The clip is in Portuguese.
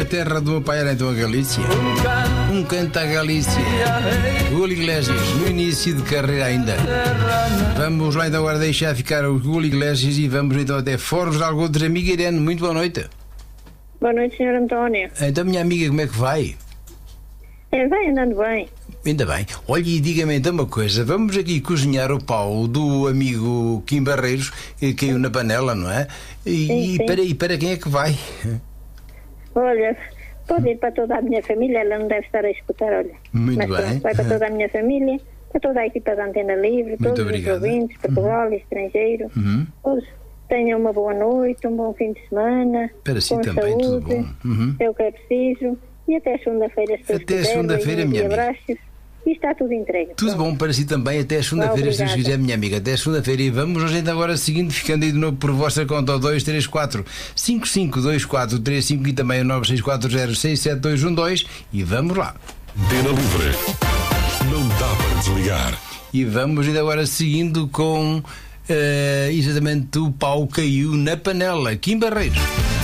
terra do meu pai era então a Galícia. Um canto à Galícia. Julio Iglesias, no início de carreira ainda. Vamos lá então agora deixar ficar o Julio Iglesias e vamos então até Foros de Algodres, amiga Irene. Muito boa noite. Boa noite, Sr. António. Então, minha amiga, como é que vai? Vai andando bem. Ainda bem. Olha, e diga-me então uma coisa. Vamos aqui cozinhar o pau do amigo Kim Barreiros, que caiu na panela, não é? Sim. Para quem é que vai? Olha, pode ir para toda a minha família, ela não deve estar a escutar, olha. Muito Mas bem. pronto, vai para toda a minha família, para toda a equipa da Antena Livre, Muito todos obrigado. os ouvintes, Portugal, estrangeiro. Todos tenham uma boa noite, um bom fim de semana. Para si com também, saúde, tudo bom. é o que é preciso. E até segunda-feira, se Deus Até quiser, segunda-feira, beijinhos minha e amiga. abraços. E está tudo entregue. Tudo Pronto. bom para si também, até segunda-feira, se Deus Obrigada. quiser, minha amiga. Até segunda-feira. E vamos a gente agora seguindo, ficando aí de novo por vossa conta ao 234 552435 e também o 964067212 e vamos lá. Antena Livre. Não dá para desligar. E vamos ainda agora seguindo com exatamente o pau caiu na panela. Kim Barreiros.